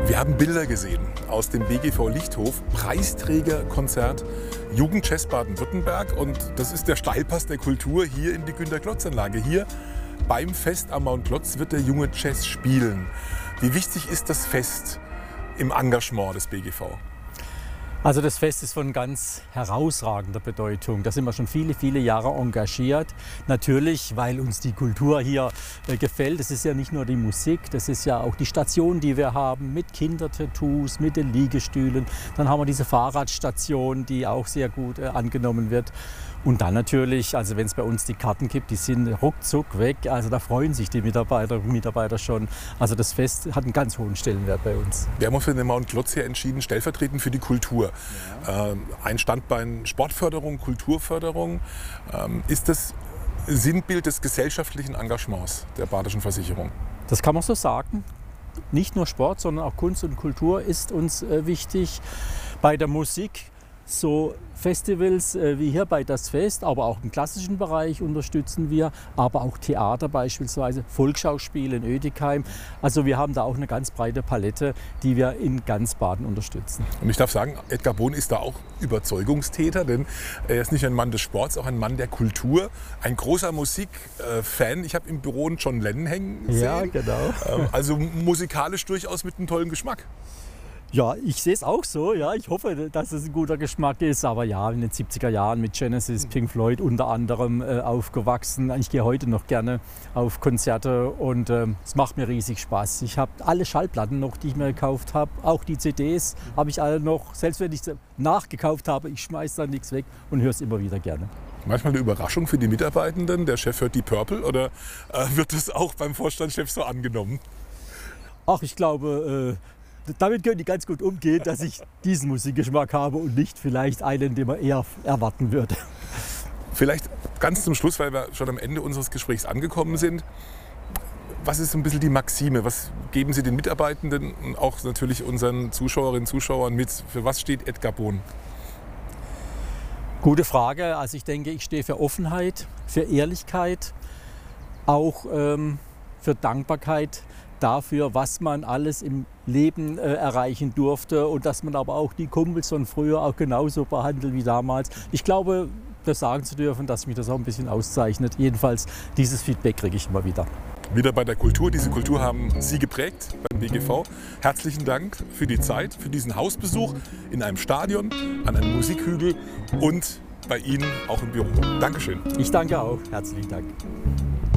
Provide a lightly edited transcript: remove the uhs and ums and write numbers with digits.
Wir haben Bilder gesehen aus dem BGV Lichthof, Preisträgerkonzert Jugendjazz Baden-Württemberg, und das ist der Steilpass der Kultur hier in die Günter-Klotz-Anlage. Hier beim Fest am Mount Klotz wird der junge Jazz spielen. Wie wichtig ist das Fest im Engagement des BGV? Also das Fest ist von ganz herausragender Bedeutung. Da sind wir schon viele, viele Jahre engagiert. Natürlich, weil uns die Kultur hier gefällt. Das ist ja nicht nur die Musik, das ist ja auch die Station, die wir haben mit Kindertattoos, mit den Liegestühlen. Dann haben wir diese Fahrradstation, die auch sehr gut angenommen wird. Und dann natürlich, also wenn es bei uns die Karten gibt, die sind ruckzuck weg. Also da freuen sich die Mitarbeiter schon. Also das Fest hat einen ganz hohen Stellenwert bei uns. Wir haben uns für den Mount Klotz hier entschieden, stellvertretend für die Kultur. Ja. Ein Standbein Sportförderung, Kulturförderung. Ist das Sinnbild des gesellschaftlichen Engagements der Badischen Versicherung? Das kann man so sagen. Nicht nur Sport, sondern auch Kunst und Kultur ist uns wichtig. Bei der Musik so Festivals wie hier bei Das Fest, aber auch im klassischen Bereich unterstützen wir, aber auch Theater beispielsweise, Volksschauspiele in Oedikheim. Also wir haben da auch eine ganz breite Palette, die wir in ganz Baden unterstützen. Und ich darf sagen, Edgar Bohn ist da auch Überzeugungstäter, denn er ist nicht ein Mann des Sports, auch ein Mann der Kultur, ein großer Musikfan. Ich habe im Büro einen John Lennon hängen gesehen. Ja, genau. Also musikalisch durchaus mit einem tollen Geschmack. Ja, ich sehe es auch so. Ja. Ich hoffe, dass es ein guter Geschmack ist. Aber ja, in den 70er Jahren mit Genesis, Pink Floyd unter anderem aufgewachsen. Ich gehe heute noch gerne auf Konzerte und es macht mir riesig Spaß. Ich habe alle Schallplatten noch, die ich mir gekauft habe. Auch die CDs habe ich alle noch. Selbst wenn ich sie nachgekauft habe, ich schmeiße da nichts weg und höre es immer wieder gerne. Manchmal eine Überraschung für die Mitarbeitenden. Der Chef hört die Purple, oder wird das auch beim Vorstandschef so angenommen? Ach, ich glaube, damit können die ganz gut umgehen, dass ich diesen Musikgeschmack habe und nicht vielleicht einen, den man eher erwarten würde. Vielleicht ganz zum Schluss, weil wir schon am Ende unseres Gesprächs angekommen sind. Was ist so ein bisschen die Maxime? Was geben Sie den Mitarbeitenden und auch natürlich unseren Zuschauerinnen und Zuschauern mit? Für was steht Edgar Bohn? Gute Frage. Also ich denke, ich stehe für Offenheit, für Ehrlichkeit, auch für Dankbarkeit dafür, was man alles im Leben erreichen durfte und dass man aber auch die Kumpels von früher auch genauso behandelt wie damals. Ich glaube, das sagen zu dürfen, dass mich das auch ein bisschen auszeichnet. Jedenfalls, dieses Feedback kriege ich immer wieder. Wieder bei der Kultur. Diese Kultur haben Sie geprägt beim BGV. Herzlichen Dank für die Zeit, für diesen Hausbesuch in einem Stadion, an einem Musikhügel und bei Ihnen auch im Büro. Dankeschön. Ich danke auch. Herzlichen Dank.